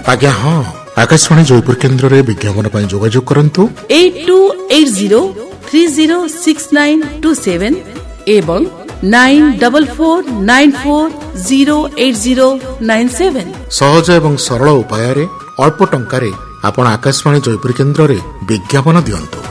आज्ञा हाँ आकाशवाणी जयपुर केन्द्र रे विज्ञापन पर जोगाजोग करंतु 8280306927 एवं 9449408097 सहज एवं सरल उपाय रे अल्प टंका रे आपण आकाशवाणी जयपुर केन्द्र रे विज्ञापन दियंतु।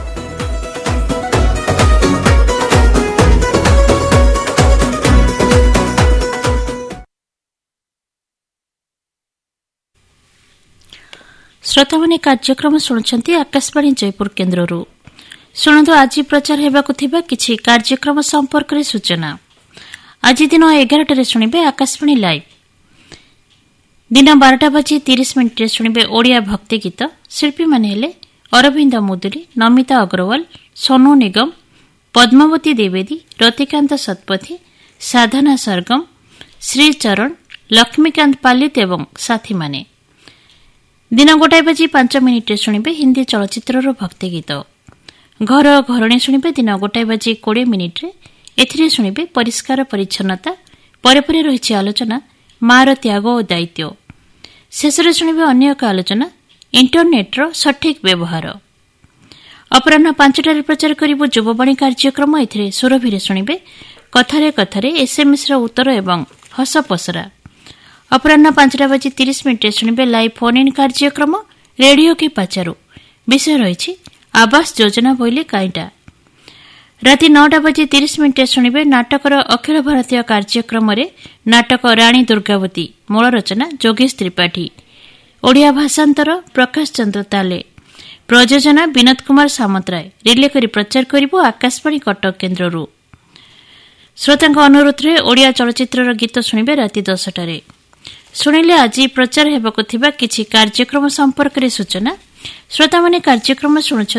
श्रोता माने कार्यक्रम शुणुछंती आकाशवाणी जयपुर केन्द्ररू शुणु आज प्रचार हेबाकु थिबा किछि कार्यक्रम संपर्क रे सूचना। आज दिन 11 शुणिबे आकाशवाणी लाइव दिन 12:30 शुणिबे ओडिया भक्ति गीत। शिल्पी माने हेले अरविंद मुदुली, नमिता अग्रवाल, सोनू निगम, पद्मावती द्विवेदी, रतिकांत सतपथी, साधना सरगम, श्रीचरण, लक्ष्मीकांत पालित एवं साथी माने। दिन 1:05 शुणिबे हिंदी चलचित्र भक्ति गीत। घर घरणी शुणिबे दिन 1:20 एथिरे शुणिबे परिष्कार परिच्छन्नता परे परे रही आलोचना मार त्याग और दायित्व। शेषरे शुणिबे अन्य एक आलोचना इंटरनेटर सठिक व्यवहार। अपराह 5टारे प्रचार करिबो युववाणी कार्यक्रम। एथिरे सुरभिरे शुणिबे कथारे कथारे एसएमएस र उत्तर एवं हस पसरा। अपराह 5:30 शुणिबे लाइव फोन इन कार्यक्रम रेडियो के पचारू। विषय रही आवास योजना बोले कईटा। राति 9:30 शुणिबे नाटकर अखिल भारतीय कार्यक्रम नाटक राणी दुर्गावती मूल रचना जोगेश त्रिपाठी, ओडिया भाषांतर प्रकाश चंद्र ताले, प्रयोजना विनोद कुमार सामंतराय। रिले करी प्रचार करिबो आकाशवाणी कटक केन्द्ररू। श्रोतांक अनुरोध रे ओडिया चलचित्र गीत शुणिबे राति 10टारे। शुणिले आज प्रचार हेबाकु थिबा किछि कार्यक्रम संपर्क रे सूचना। श्रोता माने कार्यक्रम शुणुछ